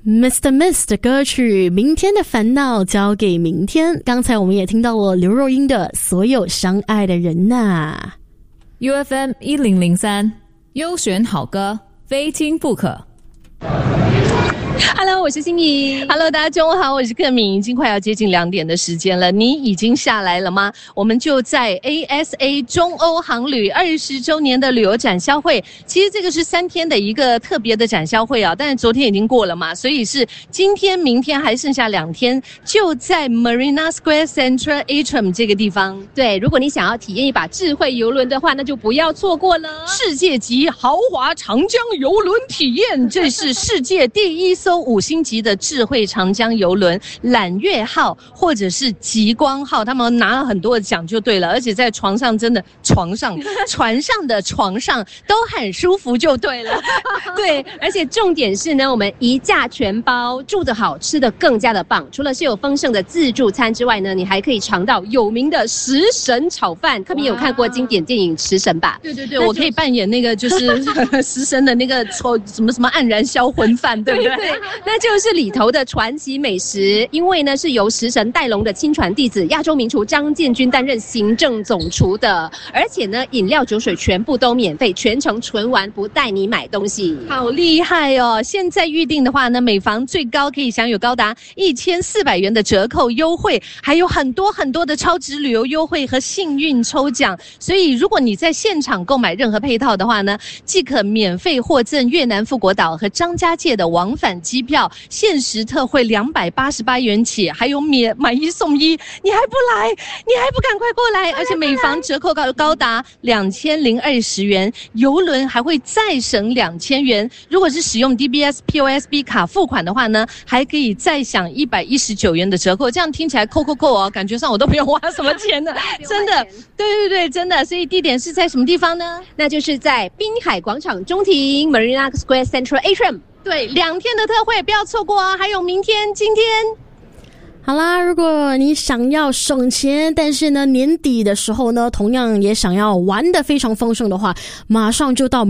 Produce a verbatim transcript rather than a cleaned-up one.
Mister Miss 的歌曲《明天的烦恼交给明天》，刚才我们也听到了刘若英的《所有相爱的人》呐。 U F M 一零零三，优选好歌，非听不可。 Hello， 我是心怡。Hello， 大家中午好，我是克敏。已经快要接近两点的时间了，你已经下来了吗？我们就在 A S A 中欧航旅二十周年的旅游展销会。其实这个是三天的一个特别的展销会啊，但是昨天已经过了嘛，所以是今天、明天还剩下两天，就在 Marina Square Central Atrium 这个地方。 对，如果你想要体验一把智慧游轮的话，那就不要错过了。 世界级豪华长江游轮体验，这是世界第一艘五星级的智慧长江游轮揽月号或者是极光号，他们拿了很多的奖就对了，而且在床上真的床上船上的床上都很舒服就对了。 对，而且重点是呢，我们一价全包，住得好，吃得更加的棒。除了是有丰盛的自助餐之外呢，你还可以尝到有名的食神炒饭。克敏有看过经典电影《食神》吧？ 对对对，我可以扮演那个就是食神的那个什么什么黯然销魂饭，对不对？ 对对，那就是里头的传奇美食。因为呢是由食神戴龙的亲传弟子亚洲名厨张建军担任行政总厨的，而且呢饮料酒水全部都免费，全程纯玩不带你买东西。 好厉害哦！现在预定的话呢，每房最高可以享有高达一千四百元的折扣优惠，还有很多很多的超值旅游优惠和幸运抽奖。所以如果你在现场购买任何配套的话呢，即可免费获赠越南富国岛和张家界的往返机票，限时特惠两百八十八元起，还有免买一送一，你还不来？你还不赶快过来？而且每房折扣高高达两千零二十元，邮轮还会再省两千元。如果是使用 D B S P O S B 卡付款的话呢，还可以再享一百一十九元的折扣。这样听起来扣扣扣哦，感觉上我都不用花什么钱了，真的。对对对，真的。所以地点是在什么地方呢？ 那就是在滨海广场中庭 Marina Square Central Atrium。 对，两天的特惠不要错过哦，还有明天、今天。 好啦，如果你想要省钱，但是呢年底的时候呢，同样也想要玩得非常丰盛的话，马上就到